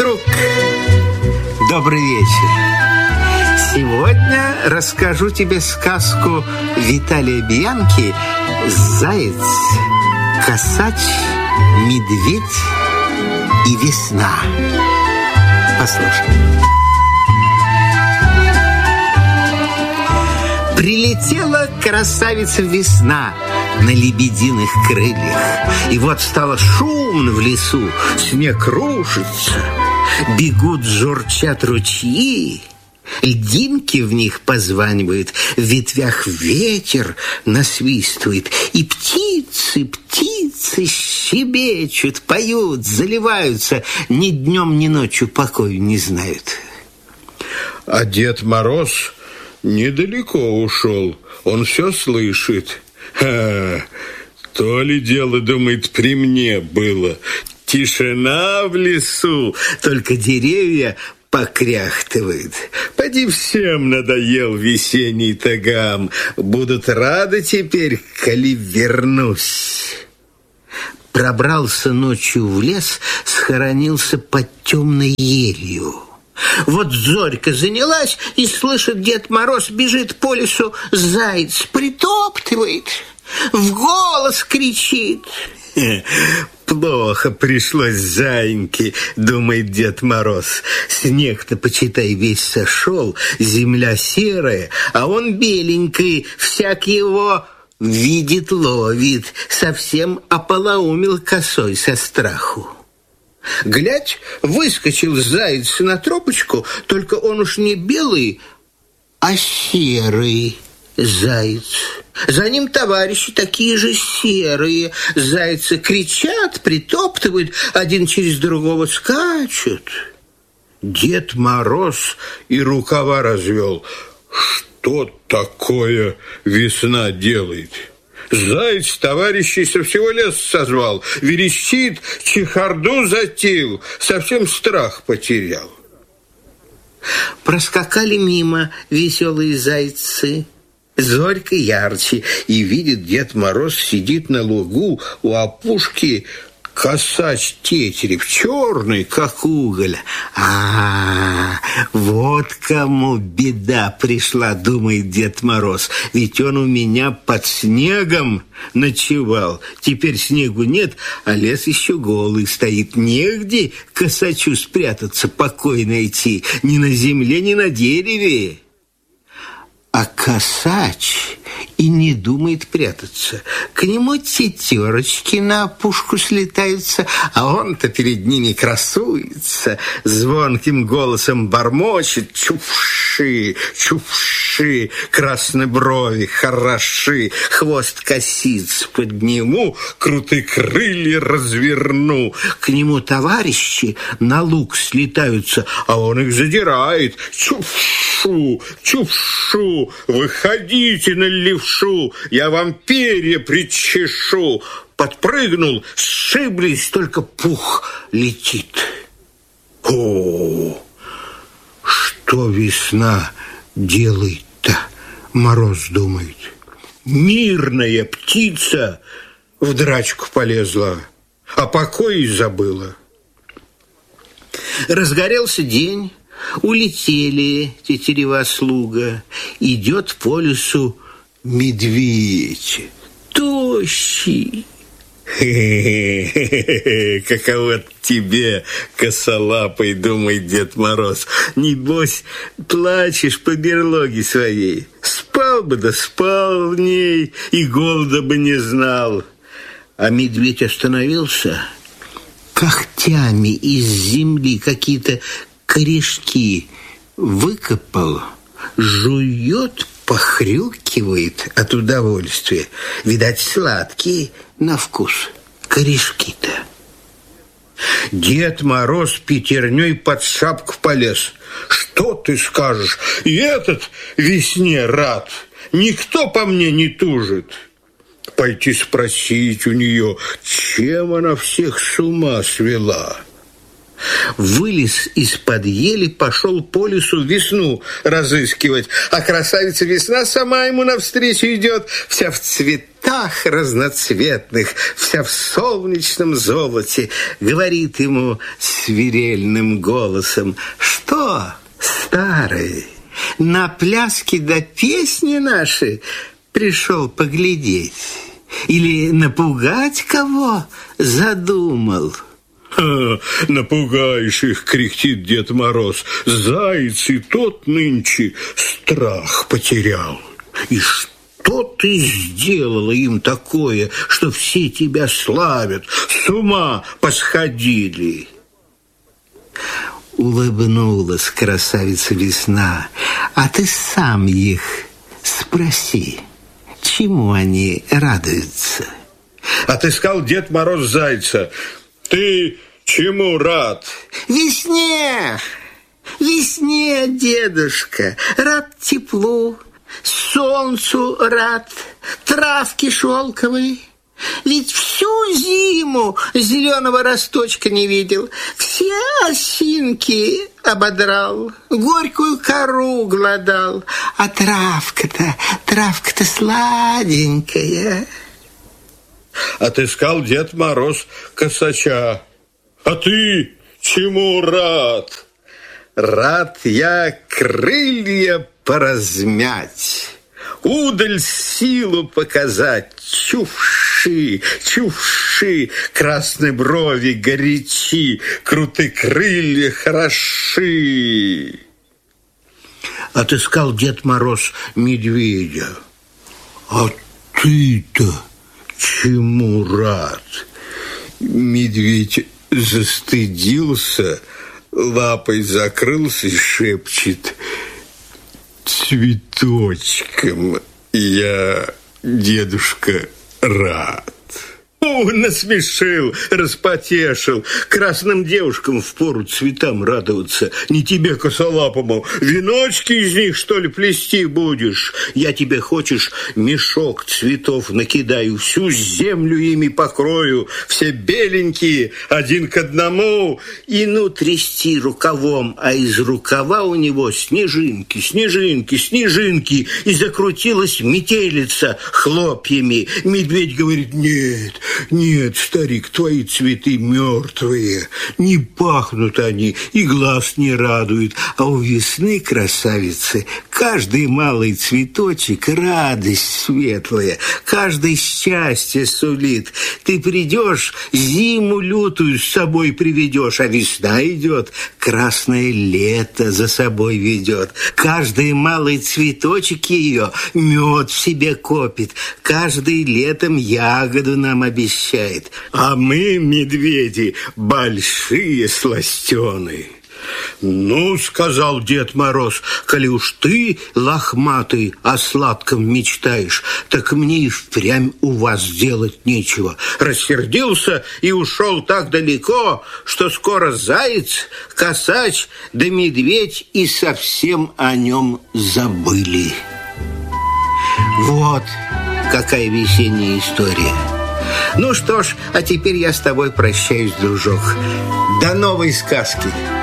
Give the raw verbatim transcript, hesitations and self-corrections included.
Друг, добрый вечер. Сегодня расскажу тебе сказку Виталия Бианки «Заяц, косач, медведь и весна». Послушай. Прилетела красавица весна на лебединых крыльях. И вот стало шумно в лесу, снег рушится, бегут, журчат ручьи, льдинки в них позванивают, в ветвях ветер насвистывает, и птицы, птицы щебечут, поют, заливаются, ни днем, ни ночью покоя не знают. А Дед Мороз недалеко ушел, он все слышит. Ха, то ли дело, думает, при мне было. Тишина в лесу, только деревья покряхтывают. Поди, всем надоел весенний тагам. Будут рады теперь, коли вернусь. Пробрался ночью в лес, схоронился под темной елью. Вот зорька занялась, и слышит, Дед Мороз бежит по лесу, заяц притоптывает, в голос кричит. Плохо пришлось заиньке, думает Дед Мороз. Снег-то, почитай, весь сошел, земля серая, а он беленький, всяк его видит, ловит, совсем ополоумил косой со страху. Глядь, выскочил заяц на тропочку, только он уж не белый, а серый заяц. За ним товарищи такие же серые. Зайцы кричат, притоптывают, один через другого скачут. Дед Мороз и рукава развел. Что такое весна делает? Заяц товарищей со всего леса созвал, верещит, чехарду затеял, совсем страх потерял. Проскакали мимо веселые зайцы. Зорька ярче, и видит, Дед Мороз сидит на лугу у опушки косач Тетерев, черный, как уголь. А, вот кому беда пришла, думает Дед Мороз. Ведь он у меня под снегом ночевал. Теперь снегу нет, а лес еще голый стоит. Негде косачу спрятаться, покой найти. Ни на земле, ни на дереве. А косач и не думает прятаться. К нему тетерочки на опушку слетаются, а он-то перед ними красуется, звонким голосом бормочет: чувши, чувши, красные брови хороши, хвост косиц подниму, крутые крылья разверну. К нему товарищи на луг слетаются, а он их задирает: чувшу, чувшу, выходите на левшу, я вам перья причешу. Подпрыгнул, сшиблись, только пух летит. О, что весна делает-то, Мороз думает. Мирная птица в драчку полезла, а покой забыла. Разгорелся день. Улетели тетерева слуга. Идет по лесу медведь, тощий. Хе-хе-хе, каково тебе, косолапый, думает Дед Мороз. Небось, плачешь по берлоге своей. Спал бы да спал в ней, и голода бы не знал. А медведь остановился, когтями из земли какие-то корешки выкопал, жует, похрюкивает от удовольствия. Видать, сладкие на вкус корешки-то. Дед Мороз пятерней под шапку полез. Что ты скажешь? И этот весне рад. Никто по мне не тужит. Пойти спросить у нее, чем она всех с ума свела. Вылез из-под ели, пошел по лесу весну разыскивать. А красавица весна сама ему навстречу идет, вся в цветах, цветах разноцветных, вся в солнечном золоте, говорит ему свирельным голосом: «Что, старый, на пляски да песни наши пришел поглядеть? Или напугать кого задумал?» «Ха, напугаешь их, — кряхтит Дед Мороз, — заяц и тот нынче страх потерял». «И что ты сделала им такое, что все тебя славят, с ума посходили?» Улыбнулась красавица Весна: «А ты сам их спроси, чему они радуются?» Отыскал Дед Мороз зайца. «Ты чему рад?» «Весне, весне, дедушка, рад теплу, солнцу рад, травке шелковой. Ведь всю зиму зеленого росточка не видел, все осинки ободрал, горькую кору глодал, а травка-то, травка-то сладенькая». Отыскал Дед Мороз косача. «А ты чему рад?» «Рад я крылья поразмять, удаль силу показать, чувши, чувши, красные брови горячи, крутые крылья хороши». Отыскал Дед Мороз медведя. «А ты-то чему рад?» Медведь застыдился, лапой закрылся и шепчет: «Цветочком я, дедушка, рад». О, насмешил, распотешил. Красным девушкам впору цветам радоваться. Не тебе, косолапому, веночки из них, что ли, плести будешь? Я тебе, хочешь, мешок цветов накидаю, всю землю ими покрою, все беленькие, один к одному, и ну трясти рукавом, а из рукава у него снежинки, снежинки, снежинки, и закрутилась метелица хлопьями. Медведь говорит: «Нет, нет, старик, твои цветы мертвые, не пахнут они и глаз не радуют, а у весны, красавицы, каждый малый цветочек радость светлая, каждый счастье сулит. Ты придешь, зиму лютую с собой приведешь, а весна идет, красное лето за собой ведет. Каждый малый цветочек ее мед в себе копит, каждый летом ягоду нам обещает. А мы, медведи, большие сластены». «Ну, — сказал Дед Мороз, — коли уж ты, лохматый, о сладком мечтаешь, так мне и впрямь у вас делать нечего». Рассердился и ушел так далеко, что скоро заяц, косач да медведь и совсем о нем забыли. Вот какая весенняя история. Ну что ж, а теперь я с тобой прощаюсь, дружок. До новой сказки.